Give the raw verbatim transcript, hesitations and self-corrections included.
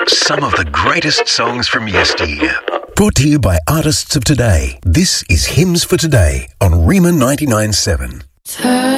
Some of the greatest songs from yesteryear. Brought to you by artists of today. This is Hymns for Today on Rima ninety-nine point seven.